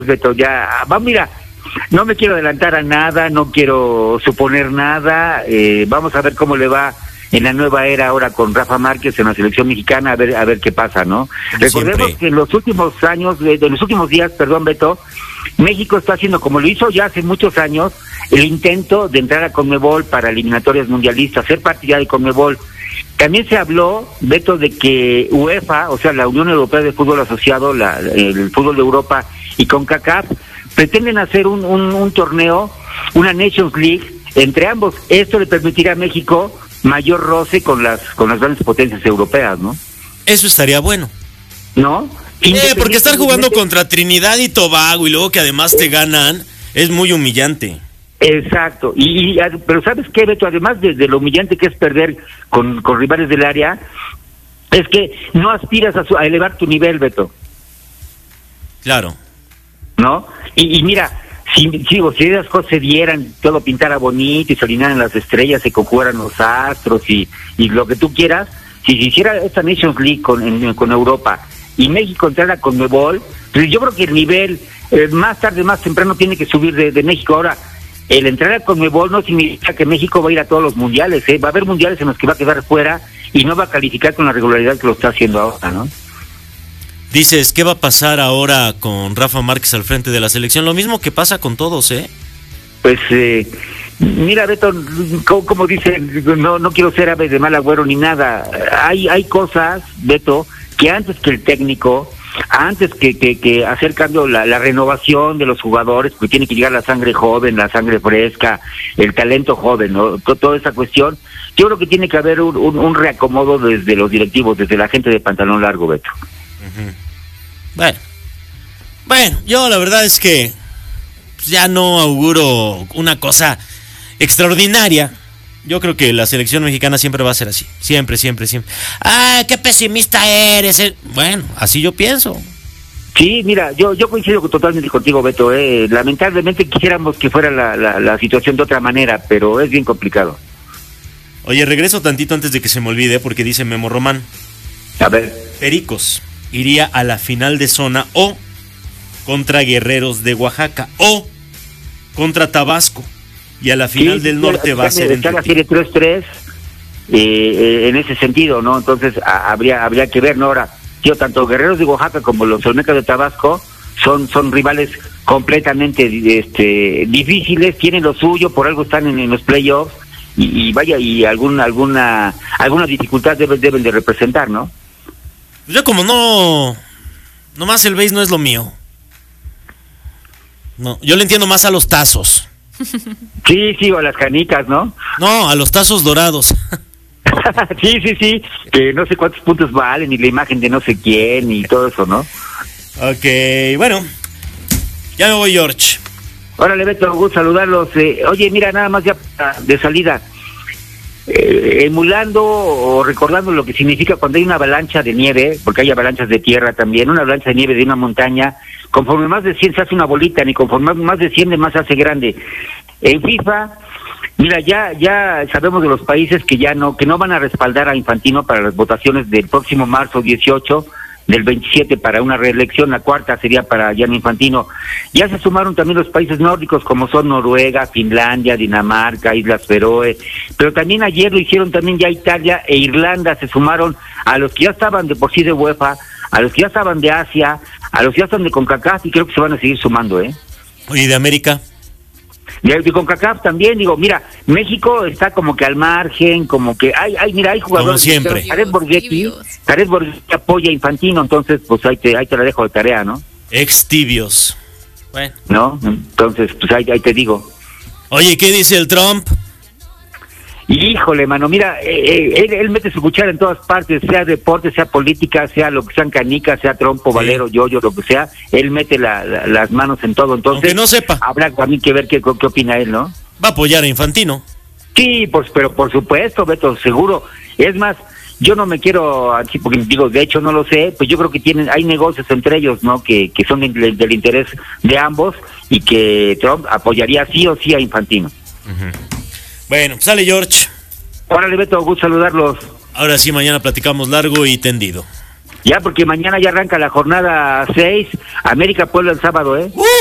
Beto, ya, vamos, mira, no me quiero adelantar a nada, no quiero suponer nada, vamos a ver cómo le va en la nueva era ahora con Rafa Márquez en la selección mexicana, a ver qué pasa, ¿no? Recordemos que en los últimos años, en los últimos días, perdón, Beto, México está haciendo, como lo hizo ya hace muchos años, el intento de entrar a CONMEBOL para eliminatorias mundialistas, ser parte ya de CONMEBOL. También se habló, Beto, de que UEFA, o sea, la Unión Europea de Fútbol Asociado, el fútbol de Europa y CONCACAF, pretenden hacer un torneo, una Nations League, entre ambos. Esto le permitirá a México mayor roce con las grandes potencias europeas, ¿no? Eso estaría bueno. ¿No? Porque estar jugando contra Trinidad y Tobago y luego que además te ganan, es muy humillante. Exacto, pero ¿sabes qué, Beto? Además de lo humillante que es perder con rivales del área, es que no aspiras a elevar tu nivel, Beto. Claro. ¿No? Y mira, si esas cosas se dieran, todo pintara bonito y se alinearan las estrellas, se conjugaran los astros y lo que tú quieras, si se hiciera esta Nations League con Europa y México entrara con CONMEBOL, pues yo creo que el nivel más tarde, más temprano tiene que subir de México. Ahora, el entrar a CONMEBOL no significa que México va a ir a todos los mundiales, va a haber mundiales en los que va a quedar fuera y no va a calificar con la regularidad que lo está haciendo ahora, ¿no? Dices, ¿qué va a pasar ahora con Rafa Márquez al frente de la selección? Lo mismo que pasa con todos, ¿eh? Pues, mira, Beto, como dicen, no quiero ser ave de mal agüero ni nada. Hay cosas, Beto, que antes que el técnico, antes que hacer cambio, la renovación de los jugadores, porque tiene que llegar la sangre joven, la sangre fresca, el talento joven, ¿no? Toda esa cuestión, yo creo que tiene que haber un reacomodo desde los directivos, desde la gente de pantalón largo, Beto. Uh-huh. Bueno, yo la verdad es que ya no auguro una cosa extraordinaria. Yo creo que la selección mexicana siempre va a ser así. Siempre. ¡Ah, qué pesimista eres! Bueno, así yo pienso. Sí, mira, yo coincido totalmente contigo, Beto. Lamentablemente quisiéramos que fuera la situación de otra manera, pero es bien complicado. Oye, regreso tantito antes de que se me olvide, porque dice Memo Román. A ver. Pericos iría a la final de zona o contra Guerreros de Oaxaca o contra Tabasco. Y a la final del norte va a ser está la serie 3-3 en ese sentido, ¿no? Entonces habría que ver, ¿no? Ahora, tanto Guerreros de Oaxaca como los Olmecas de Tabasco son rivales completamente difíciles, tienen lo suyo, por algo están en los playoffs y vaya, y alguna dificultad deben de representar, ¿no? Yo como no más el béis no es lo mío. No, yo le entiendo más a los tazos. Sí, o a las canicas, ¿no? No, a los tazos dorados. Sí, que no sé cuántos puntos valen y la imagen de no sé quién y todo eso, ¿no? Ok, bueno, ya me voy, George. Órale, Beto, gusto saludarlos. Oye, mira, nada más ya de salida, emulando o recordando lo que significa cuando hay una avalancha de nieve, porque hay avalanchas de tierra también, una avalancha de nieve de una montaña, conforme más de 100 se hace una bolita, ni conforme más de 100 de más se hace grande. En FIFA, mira, ya sabemos de los países que no van a respaldar a Infantino para las votaciones del próximo marzo 18, del 27 para una reelección, la cuarta sería para Gianni Infantino. Ya se sumaron también los países nórdicos como son Noruega, Finlandia, Dinamarca, Islas Feroe, pero también ayer lo hicieron también ya Italia e Irlanda, se sumaron a los que ya estaban de por sí de UEFA, a los que ya estaban de Asia, a los que ya están de CONCACAF y creo que se van a seguir sumando, ¿Y de América? De CONCACAF también, digo, mira, México está como que al margen, como que hay jugadores. Como siempre. Jared Borghetti apoya a Infantino, entonces pues ahí te la dejo de tarea, ¿no? Ex tibios. Bueno. ¿No? Entonces, pues ahí te digo. Oye, ¿qué dice el Trump? Híjole, mano, mira, él mete su cuchara en todas partes, sea deporte, sea política, sea lo que sean canicas, sea trompo, valero, yoyo, lo que sea, él mete las manos en todo, entonces... Aunque no sepa. Habrá también que ver qué opina él, ¿no? Va a apoyar a Infantino. Sí, pero por supuesto, Beto, seguro. Es más, yo no me quiero, así porque digo, de hecho no lo sé, pues yo creo que hay negocios entre ellos, ¿no? Que son del interés de ambos y que Trump apoyaría sí o sí a Infantino. Uh-huh. Bueno, sale George. Órale, Beto, gusto saludarlos. Ahora sí, mañana platicamos largo y tendido. Ya, porque mañana ya arranca la jornada 6, América Puebla el sábado, ¿eh?